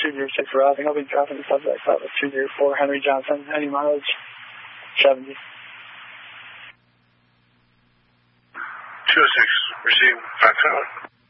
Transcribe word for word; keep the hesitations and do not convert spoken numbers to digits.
two zero six routing. I'll be dropping the subject out with two zero four Henry Johnson. Any mileage? seventy. two oh six, receive, back out.